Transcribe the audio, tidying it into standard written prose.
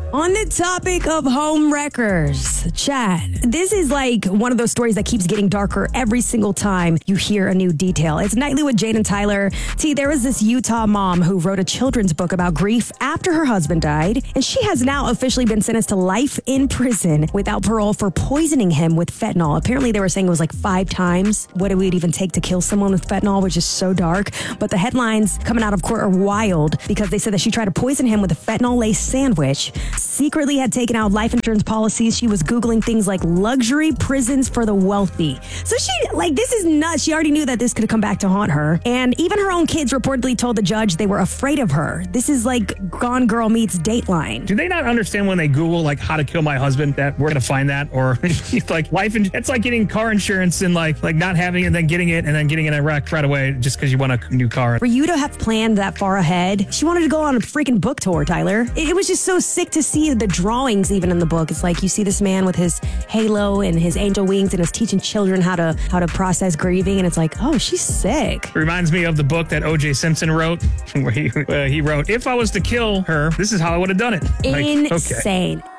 On the topic of home wreckers, Chad, this is like one of those stories that keeps getting darker every single time you hear a new detail. It's Nightly with Jade and Tyler. There was this Utah mom who wrote a children's book about grief after her husband died, and she has now officially been sentenced to life in prison without parole for poisoning him with fentanyl. Apparently, they were saying it was like 5 times what it would even take to kill someone with fentanyl, which is so dark. But the headlines coming out of court are wild because they said that she tried to poison him with a fentanyl-laced sandwich, secretly had taken out life insurance policies. She was Googling things like luxury prisons for the wealthy. So this is nuts. She already knew that this could come back to haunt her. And even her own kids reportedly told the judge they were afraid of her. This is like Gone Girl meets Dateline. Do they not understand when they Google like how to kill my husband that we're going to find that? Or like it's like getting car insurance and like not having it and then getting it and then getting in a wreck right away just because you want a new car. For you to have planned that far ahead, she wanted to go on a freaking book tour, Tyler. It was just so sick to see the drawings even in the book. It's like you see this man with his halo and his angel wings and is teaching children how to process grieving, and it's like, oh, she's sick. It reminds me of the book that O.J. Simpson wrote, where he wrote, if I was to kill her, this is how I would have done it. Insane.